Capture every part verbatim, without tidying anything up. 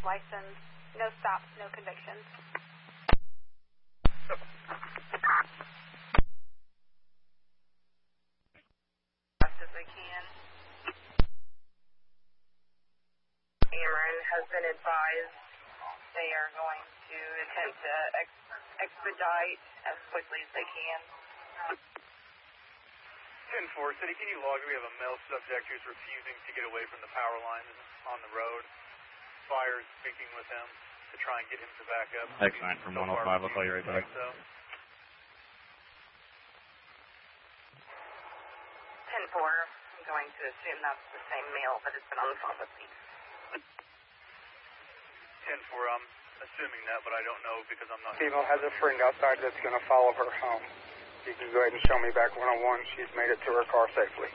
license, no stops, no convictions. Best as they can. Ameren has been advised they are going to attempt to ex- expedite as quickly as they can. ten four, City, can you log? We have a male subject who's refusing to get away from the power lines on the road. Fire's speaking with him to try and get him to back up. Excellent. From one oh five, I'll call you right back. ten four, I'm going to assume that's the same male that has been on the phone with me. ten four, I'm assuming that, but I don't know because I'm not... Female has a friend outside that's going to follow her home. You can go ahead and show me back one oh one. She's made it to her car safely.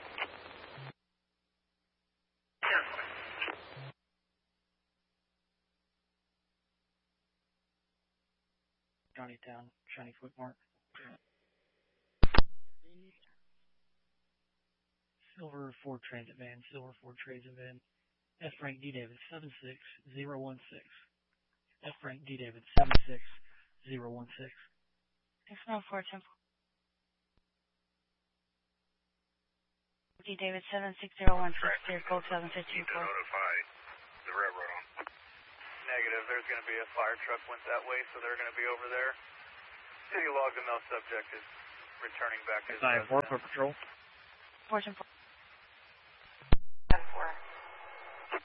Johnny Town, Shiny Footmark. Silver Ford Transit Van, Silver Ford Transit Van. F. Frank D. David, seven six zero one six. F. Frank D. David, seven six zero one six. X nine four Temple. D. David, seven six zero one six, clear code seven six two four. Notify the railroad on. Negative, there's going to be a fire truck went that way, so they're going to be over there. City log, the male subject is returning back to his nine four for patrol. Four Temple.